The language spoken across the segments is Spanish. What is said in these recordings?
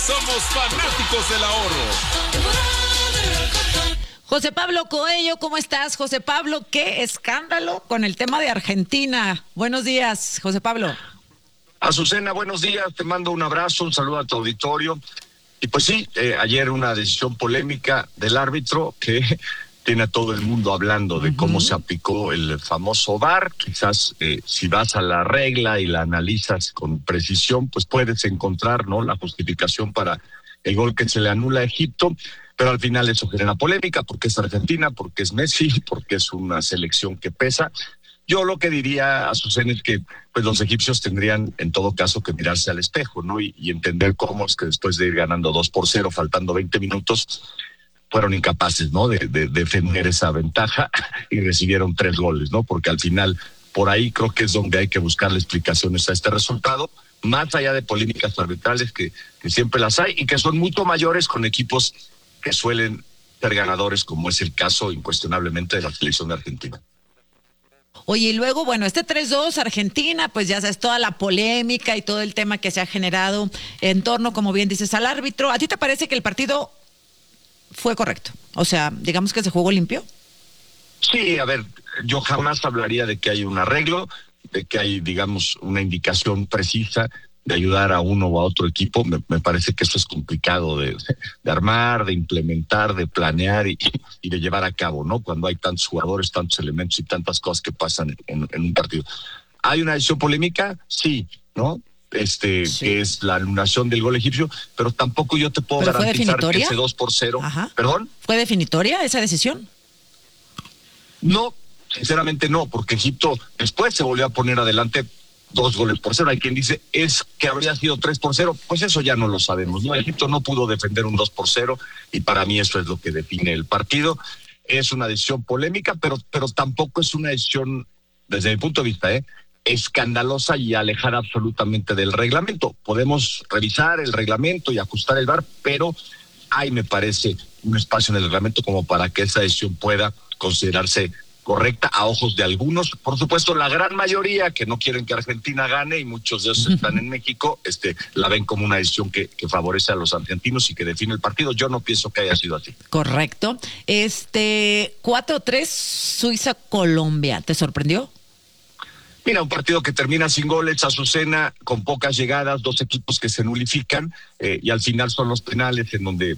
somos fanáticos del ahorro. José Pablo Coello, ¿cómo estás, José Pablo? Qué escándalo con el tema de Argentina. Buenos días, José Pablo. Azucena, buenos días, te mando un abrazo, un saludo a tu auditorio. Y pues sí, ayer una decisión polémica del árbitro que tiene a todo el mundo hablando de cómo se aplicó el famoso VAR. Quizás si vas a la regla y la analizas con precisión, pues puedes encontrar, ¿no?, la justificación para el gol que se le anula a Egipto, pero al final eso genera polémica porque es Argentina, porque es Messi, porque es una selección que pesa. Yo lo que diría, Azucena, es que pues los egipcios tendrían en todo caso que mirarse al espejo, ¿no? Y entender cómo es que después de ir ganando 2-0, faltando 20 minutos, fueron incapaces, ¿no?, de defender esa ventaja y recibieron 3 goles, ¿no? Porque al final, por ahí creo que es donde hay que buscarle explicaciones a este resultado, más allá de polémicas arbitrales que siempre las hay y que son mucho mayores con equipos que suelen ser ganadores, como es el caso incuestionablemente de la selección de Argentina. Oye, y luego, bueno, este 3-2 Argentina, pues ya sabes, toda la polémica y todo el tema que se ha generado en torno, como bien dices, al árbitro. ¿A ti te parece que el partido fue correcto? O sea, digamos que se jugó limpio. Sí, a ver, yo jamás hablaría de que hay un arreglo, de que hay, digamos, una indicación precisa de ayudar a uno o a otro equipo. Me parece que eso es complicado de armar, de implementar, de planear y de llevar a cabo, ¿no? Cuando hay tantos jugadores, tantos elementos y tantas cosas que pasan en un partido. ¿Hay una decisión polémica? Sí, ¿no? Sí. Que es la anulación del gol egipcio, pero tampoco yo te puedo garantizar que ese 2-0... Ajá. ¿Perdón? ¿Fue definitoria esa decisión? No, sinceramente no, porque Egipto después se volvió a poner adelante 2-0. Hay quien dice es que habría sido 3-0, pues eso ya no lo sabemos, ¿no? Egipto no pudo defender un 2-0 y para mí eso es lo que define el partido. Es una decisión polémica, pero tampoco es una decisión, desde mi punto de vista, escandalosa y alejada absolutamente del reglamento. Podemos revisar el reglamento y ajustar el VAR, pero hay, me parece, un espacio en el reglamento como para que esa decisión pueda considerarse correcta a ojos de algunos. Por supuesto, la gran mayoría que no quieren que Argentina gane, y muchos de ellos están en México, la ven como una decisión que favorece a los argentinos y que define el partido. Yo no pienso que haya sido así. Correcto. 4-3 Suiza-Colombia, ¿te sorprendió? Mira, un partido que termina sin goles, Azucena, con pocas llegadas, 2 equipos que se nulifican, y al final son los penales en donde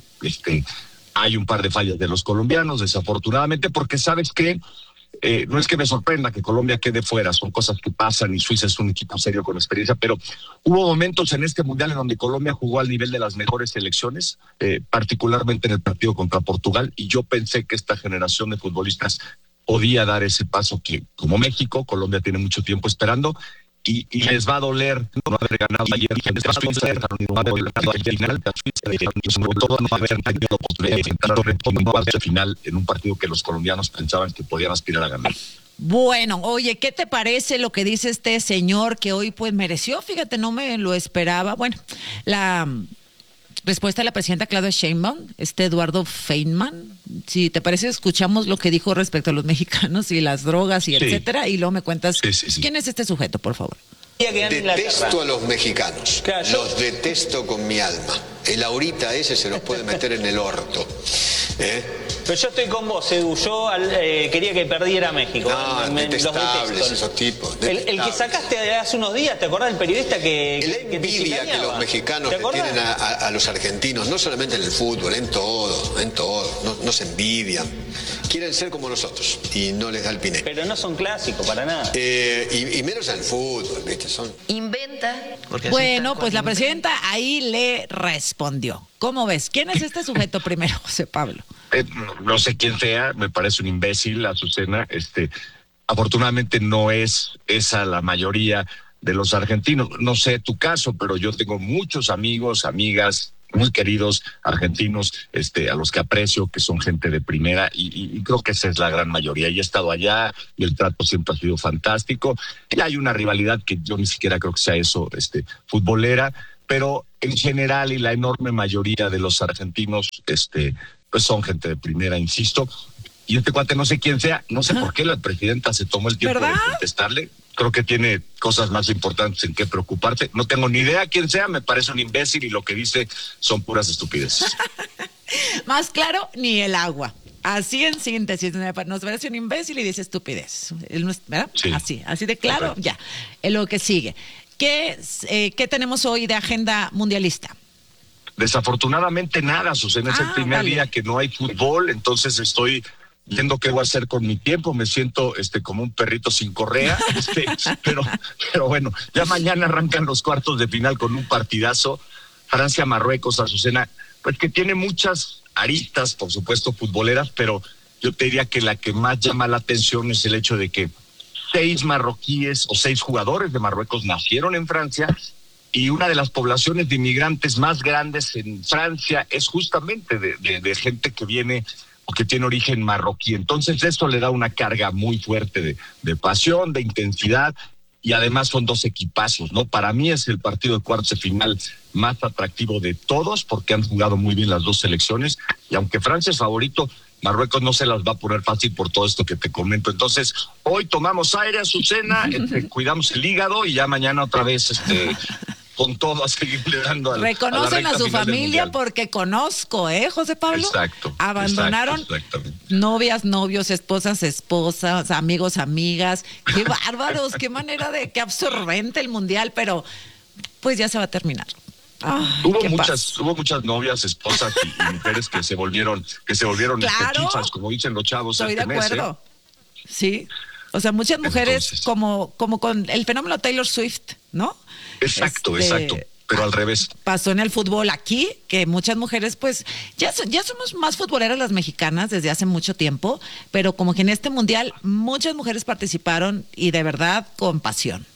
hay un par de fallas de los colombianos, desafortunadamente, porque sabes que no es que me sorprenda que Colombia quede fuera, son cosas que pasan y Suiza es un equipo serio con experiencia, pero hubo momentos en este mundial en donde Colombia jugó al nivel de las mejores selecciones, particularmente en el partido contra Portugal, y yo pensé que esta generación de futbolistas podía dar ese paso que, como México, Colombia tiene mucho tiempo esperando, y les va a doler no haber ganado ayer en esta Suiza, no haber ganado al final, y sobre todo no haber tenido la oportunidad de enfrentar un cuarto de final en un partido que los colombianos pensaban que podían aspirar a ganar. Bueno, oye, ¿qué te parece lo que dice este señor que hoy pues mereció? Fíjate, no me lo esperaba. Bueno, la respuesta de la presidenta Claudia Sheinbaum, Eduardo Feynman. Si te parece, escuchamos lo que dijo respecto a los mexicanos y las drogas y etcétera, y luego me cuentas quién es este sujeto, por favor. Detesto a los mexicanos, los detesto con mi alma. El ahorita ese se los puede meter en el orto. Pero yo estoy con vos, Edu. Yo quería que perdiera México. No, detestables esos tipos. El que sacaste hace unos días, ¿te acordás del periodista que la envidia que los mexicanos le tienen a los argentinos, no solamente en el fútbol, en todo. No se envidian. Quieren ser como nosotros y no les da el piné. Pero no son clásicos para nada. Y menos en el fútbol, ¿viste? Inventa. Bueno, pues la presidenta ahí le respondió. ¿Cómo ves? ¿Quién es este sujeto primero, José Pablo? No sé quién sea, me parece un imbécil, Azucena. Afortunadamente no es esa la mayoría de los argentinos. No sé tu caso, pero yo tengo muchos amigos, amigas muy queridos argentinos, a los que aprecio, que son gente de primera, y creo que esa es la gran mayoría. Y he estado allá y el trato siempre ha sido fantástico. Y hay una rivalidad que yo ni siquiera creo que sea eso, futbolera, pero en general y la enorme mayoría de los argentinos, pues son gente de primera, insisto. y este cuate no sé quién sea, no sé por qué la presidenta se tomó el tiempo ¿verdad? de contestarle. Creo que tiene cosas más importantes en qué preocuparse. No tengo ni idea quién sea, me parece un imbécil y lo que dice son puras estupideces. Más claro, ni el agua. Así en síntesis, nos parece un imbécil y dice estupidez. ¿Verdad? Sí. Así de claro, Perfecto. ya. En lo que sigue. ¿Qué tenemos hoy de agenda mundialista? Desafortunadamente nada, Susana, es el primer vale. día que no hay fútbol, entonces estoy viendo qué voy a hacer con mi tiempo, me siento como un perrito sin correa, pero bueno, ya mañana arrancan los cuartos de final con un partidazo, Francia-Marruecos, Azucena, pues que tiene muchas aristas, por supuesto, futboleras, pero yo te diría que la que más llama la atención es el hecho de que 6 marroquíes o 6 jugadores de Marruecos nacieron en Francia, y una de las poblaciones de inmigrantes más grandes en Francia es justamente de gente que viene o que tiene origen marroquí. Entonces esto le da una carga muy fuerte de pasión, de intensidad, y además son 2 equipazos, ¿no? Para mí es el partido de cuartos de final más atractivo de todos porque han jugado muy bien las 2 selecciones, y aunque Francia es favorito, Marruecos no se las va a poner fácil por todo esto que te comento. Entonces, hoy tomamos aire, Azucena, cuidamos el hígado y ya mañana otra vez con todo a seguirle dando Reconocen a su familia porque porque conozco, José Pablo. Exacto. Abandonaron Exactamente. novias, novios, esposas, amigos, amigas. Qué bárbaros, qué manera qué absorbente el mundial, pero pues ya se va a terminar. Ay, Hubo muchas novias, esposas y mujeres que se volvieron Claro. chifas, como dicen los chavos. Estoy de este mes, acuerdo. Sí. O sea, muchas mujeres Entonces, como con el fenómeno Taylor Swift, ¿no? Exacto, pero al revés. Pasó en el fútbol aquí, que muchas mujeres, pues, ya somos más futboleras las mexicanas desde hace mucho tiempo, pero como que en este mundial muchas mujeres participaron y de verdad con pasión.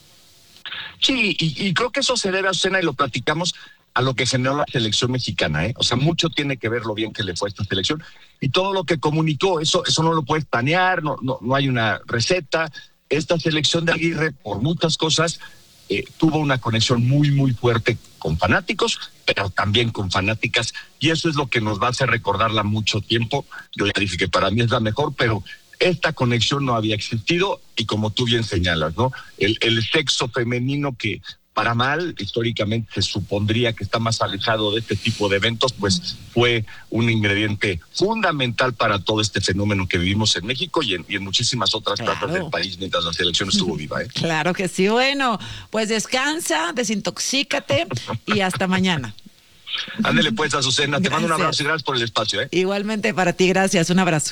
Sí, y creo que eso se debe a Susana, y lo platicamos, a lo que generó la selección mexicana, O sea, mucho tiene que ver lo bien que le fue a esta selección y todo lo que comunicó, eso no lo puedes planear, no hay una receta. Esta selección de Aguirre, por muchas cosas, tuvo una conexión muy, muy fuerte con fanáticos, pero también con fanáticas, y eso es lo que nos va a hacer recordarla mucho tiempo. Yo ya dije que para mí es la mejor, pero esta conexión no había existido, y como tú bien señalas, ¿no? El sexo femenino, que para mal históricamente se supondría que está más alejado de este tipo de eventos, pues fue un ingrediente fundamental para todo este fenómeno que vivimos en México y en muchísimas otras partes del país mientras la selección estuvo viva. Claro que sí. Bueno, pues descansa, desintoxícate y hasta mañana. Ándele pues, Azucena, te mando un Gracias. abrazo y gracias por el espacio. Igualmente para ti, gracias, un abrazo.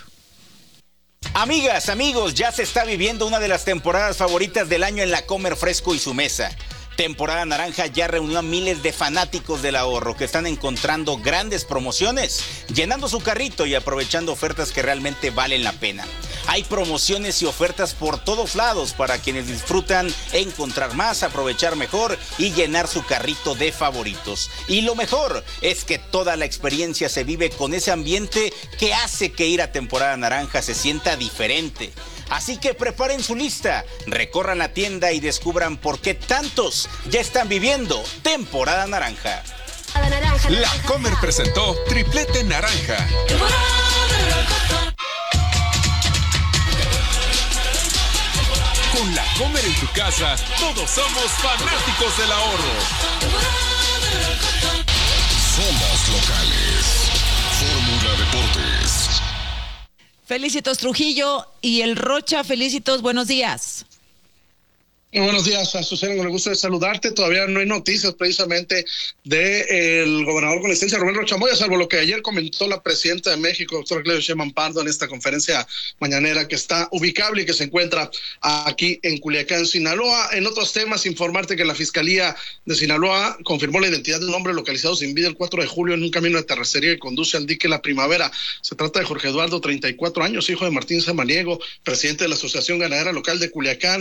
Amigas, amigos, ya se está viviendo una de las temporadas favoritas del año en la Comer Fresco y su mesa. Temporada Naranja ya reunió a miles de fanáticos del ahorro que están encontrando grandes promociones, llenando su carrito y aprovechando ofertas que realmente valen la pena. Hay promociones y ofertas por todos lados para quienes disfrutan encontrar más, aprovechar mejor y llenar su carrito de favoritos. Y lo mejor es que toda la experiencia se vive con ese ambiente que hace que ir a Temporada Naranja se sienta diferente. Así que preparen su lista, recorran la tienda y descubran por qué tantos ya están viviendo Temporada Naranja. La Comer presentó Triplete Naranja. Con La Comer en tu casa, todos somos fanáticos del ahorro. Somos locales. Fórmula Deportes. Felicitos Trujillo y el Rocha, felicitos, buenos días. Buenos días, Azucena, con el gusto de saludarte. Todavía no hay noticias precisamente del gobernador con licencia, Rubén Rocha Moya, salvo lo que ayer comentó la presidenta de México, doctora Claudia Sheinbaum Pardo, en esta conferencia mañanera que está ubicable y que se encuentra aquí en Culiacán, Sinaloa. En otros temas, informarte que la Fiscalía de Sinaloa confirmó la identidad de un hombre localizado sin vida el 4 de julio en un camino de terracería que conduce al dique La Primavera. Se trata de Jorge Eduardo, 34 años, hijo de Martín Samaniego, presidente de la Asociación Ganadera Local de Culiacán.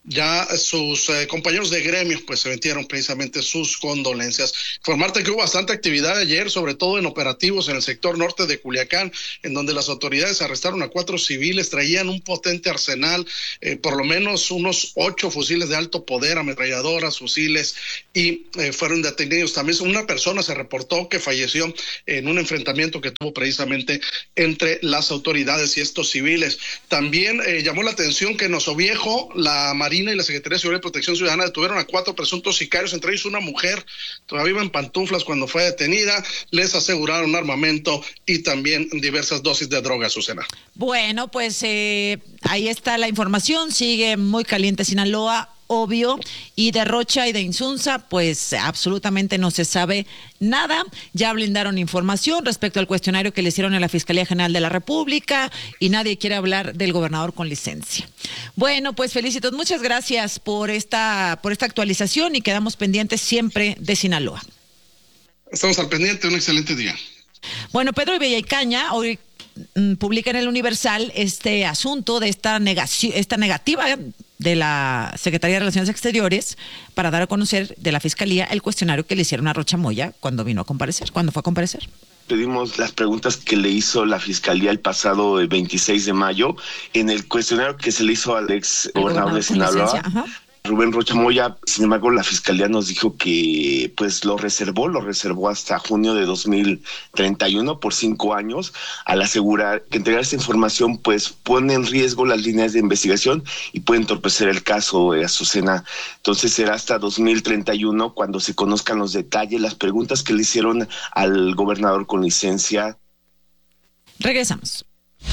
ya sus compañeros de gremio pues emitieron precisamente sus condolencias. Informarte que hubo bastante actividad ayer, sobre todo en operativos en el sector norte de Culiacán, en donde las autoridades arrestaron a 4 civiles, traían un potente arsenal, por lo menos unos 8 fusiles de alto poder, ametralladoras, fusiles, y fueron detenidos. También una persona se reportó que falleció en un enfrentamiento que tuvo precisamente entre las autoridades y estos civiles. También llamó la atención que en Osoviejo, la Marina y la Secretaría de Seguridad y Protección Ciudadana detuvieron a 4 presuntos sicarios, entre ellos una mujer, todavía iba en pantuflas cuando fue detenida. Les aseguraron armamento y también diversas dosis de droga, Azucena. Bueno, pues ahí está la información, sigue muy caliente Sinaloa, obvio, y de Rocha y de Insunza, pues absolutamente no se sabe nada. Ya blindaron información respecto al cuestionario que le hicieron a la Fiscalía General de la República y nadie quiere hablar del gobernador con licencia. Bueno, pues Felicitos, muchas gracias por esta actualización y quedamos pendientes siempre de Sinaloa. Estamos al pendiente, un excelente día. Bueno, Pedro Villacaña hoy publica en el Universal este asunto de esta negativa de la Secretaría de Relaciones Exteriores para dar a conocer de la Fiscalía el cuestionario que le hicieron a Rocha Moya cuando fue a comparecer. Pedimos las preguntas que le hizo la Fiscalía el pasado 26 de mayo en el cuestionario que se le hizo al ex gobernador de Sinaloa, Rubén Rocha Moya. Sin embargo, la Fiscalía nos dijo que pues lo reservó hasta junio de 2031 por 5 años, al asegurar que entregar esta información pues pone en riesgo las líneas de investigación y puede entorpecer el caso, Azucena. Entonces será hasta 2031 cuando se conozcan los detalles, las preguntas que le hicieron al gobernador con licencia. Regresamos.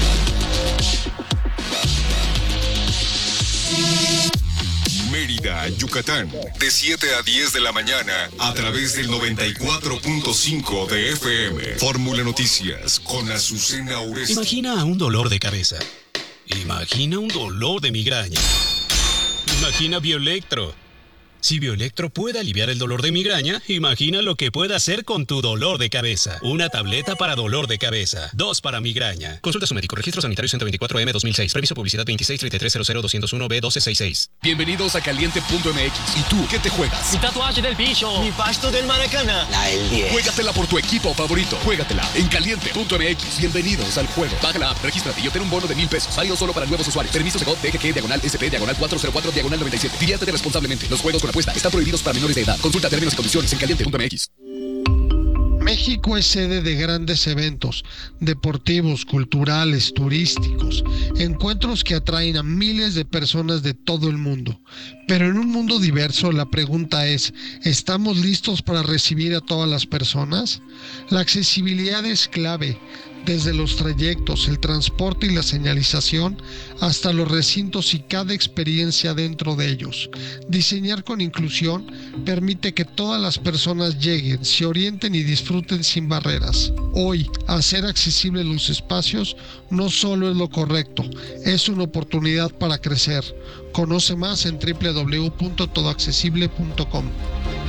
Mérida, Yucatán, de 7 a 10 de la mañana, a través del 94.5 de FM. Fórmula Noticias, con Azucena Oresti. Imagina un dolor de cabeza. Imagina un dolor de migraña. Imagina Bioelectro. Si Bioelectro puede aliviar el dolor de migraña, imagina lo que puede hacer con tu dolor de cabeza. Una tableta para dolor de cabeza, 2 para migraña. Consulta a su médico. Registro sanitario 124M 2006. Permiso publicidad 2633000201B1266. Bienvenidos a Caliente.mx. ¿Y tú qué te juegas? Mi tatuaje del bicho. Mi pasto del Maracaná. El 10. Juégatela por tu equipo favorito. Juégatela en Caliente.mx. Bienvenidos al juego. Baja la app, regístrate y obtén un bono de $1,000. Válido solo para nuevos usuarios. Permiso Segov DGG/SP/404/97. Diviértete responsablemente. Los juegos con apuesta están prohibidos para menores de edad. Consulta términos y condiciones en Caliente.mx. México es sede de grandes eventos deportivos, culturales, turísticos, encuentros que atraen a miles de personas de todo el mundo. Pero en un mundo diverso, la pregunta es, ¿estamos listos para recibir a todas las personas? La accesibilidad es clave, desde los trayectos, el transporte y la señalización, hasta los recintos y cada experiencia dentro de ellos. Diseñar con inclusión permite que todas las personas lleguen, se orienten y disfruten sin barreras. Hoy, hacer accesibles los espacios no solo es lo correcto, es una oportunidad para crecer. Conoce más en www.todoaccesible.com.